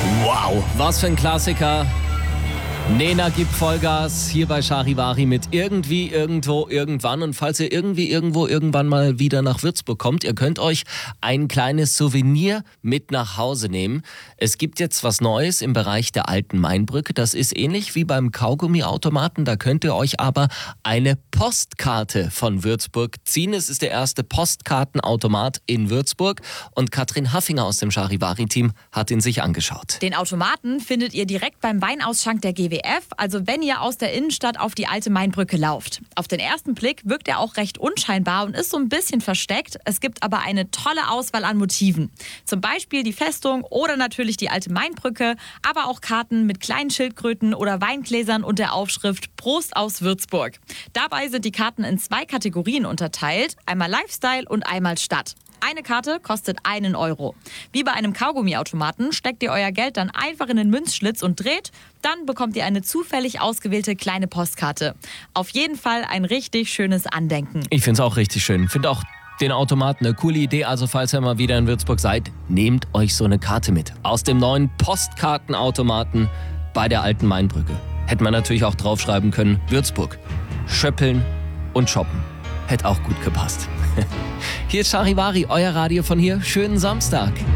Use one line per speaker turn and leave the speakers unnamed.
Wow, was für ein Klassiker. Nena gibt Vollgas hier bei Charivari mit Irgendwie, Irgendwo, Irgendwann. Und falls ihr irgendwie, irgendwo, irgendwann mal wieder nach Würzburg kommt, ihr könnt euch ein kleines Souvenir mit nach Hause nehmen. Es gibt jetzt was Neues im Bereich der alten Mainbrücke. Das ist ähnlich wie beim Kaugummiautomaten. Da könnt ihr euch aber eine Postkarte von Würzburg ziehen. Es ist der erste Postkartenautomat in Würzburg. Und Katrin Haffinger aus dem Charivari-Team hat ihn sich angeschaut.
Den Automaten findet ihr direkt beim Weinausschank der GWF, also wenn ihr aus der Innenstadt auf die alte Mainbrücke lauft. Auf den ersten Blick wirkt er auch recht unscheinbar und ist so ein bisschen versteckt. Es gibt aber eine tolle Auswahl an Motiven. Zum Beispiel die Festung oder natürlich die alte Mainbrücke, aber auch Karten mit kleinen Schildkröten oder Weingläsern und der Aufschrift Prost aus Würzburg. Dabei sind die Karten in 2 Kategorien unterteilt, einmal Lifestyle und einmal Stadt. Eine Karte kostet 1 Euro. Wie bei einem Kaugummiautomaten steckt ihr euer Geld dann einfach in den Münzschlitz und dreht. Dann bekommt ihr eine zufällig ausgewählte kleine Postkarte. Auf jeden Fall ein richtig schönes Andenken.
Ich finde es auch richtig schön. Finde auch den Automaten eine coole Idee. Also falls ihr mal wieder in Würzburg seid, nehmt euch so eine Karte mit. Aus dem neuen Postkartenautomaten bei der alten Mainbrücke. Hätte man natürlich auch draufschreiben können, Würzburg. Schöppeln und shoppen. Hätte auch gut gepasst. Hier ist Charivari, euer Radio von hier. Schönen Samstag.